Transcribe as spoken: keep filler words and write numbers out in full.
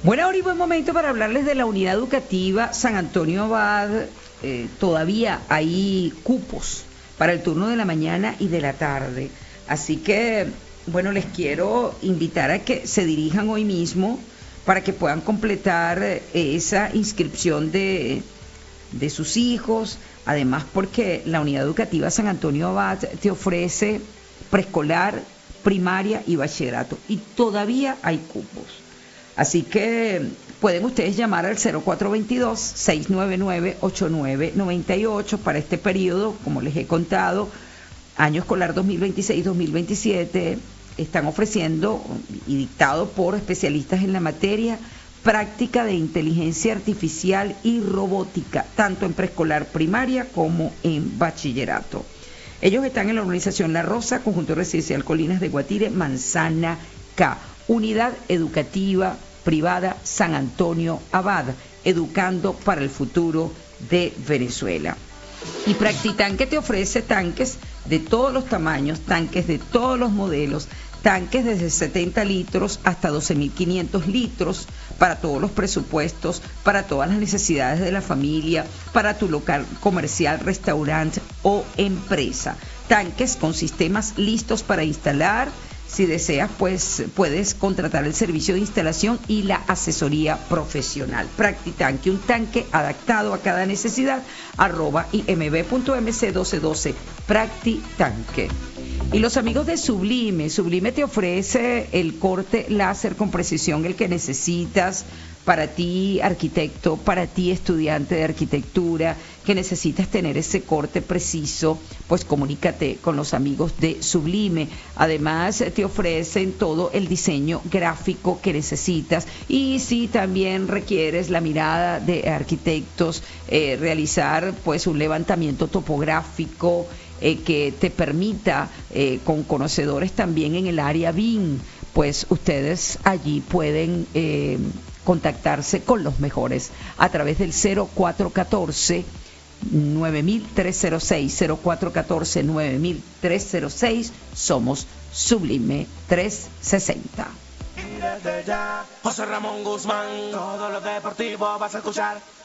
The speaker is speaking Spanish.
Bueno, ahora y buen momento para hablarles de la unidad educativa San Antonio Abad. Eh, todavía hay cupos para el turno de la mañana y de la tarde. Así que, bueno, les quiero invitar a que se dirijan hoy mismo para que puedan completar eh, esa inscripción de, de sus hijos. Además, porque la unidad educativa San Antonio Abad te ofrece preescolar, primaria y bachillerato. Y todavía hay cupos. Así que pueden ustedes llamar al cero cuatro dos dos, seis nueve nueve, ocho nueve nueve ocho para este periodo, como les he contado, año escolar dos mil veintiséis dos mil veintisiete, están ofreciendo, y dictado por especialistas en la materia, práctica de inteligencia artificial y robótica, tanto en preescolar primaria como en bachillerato. Ellos están en la organización La Rosa, Conjunto Residencial Colinas de Guatire, Manzana K. Unidad Educativa Privada San Antonio Abad, educando para el futuro de Venezuela. Y Practitanque te ofrece tanques de todos los tamaños, tanques de todos los modelos, tanques desde setenta litros hasta doce mil quinientos litros, para todos los presupuestos, para todas las necesidades de la familia, para tu local comercial, restaurante o empresa. Tanques con sistemas listos para instalar. Si deseas, pues puedes contratar el servicio de instalación y la asesoría profesional. Practitanque, un tanque adaptado a cada necesidad, arroba imb punto m c doce doce, Practitanque. Y los amigos de Sublime, Sublime te ofrece el corte láser con precisión, el que necesitas para ti, arquitecto, para ti, estudiante de arquitectura, que necesitas tener ese corte preciso, pues comunícate con los amigos de Sublime. Además, te ofrecen todo el diseño gráfico que necesitas. Y si también requieres la mirada de arquitectos, eh, realizar pues un levantamiento topográfico, Eh, que te permita, eh, con conocedores también en el área B I M, pues ustedes allí pueden eh, contactarse con los mejores a través del cero cuatro uno cuatro, nueve mil trescientos cero seis, cero cuatro uno cuatro, nueve mil trescientos cero seis. Somos Sublime trescientos sesenta. Desde ya, José Ramón Guzmán, todo lo deportivo vas a escuchar.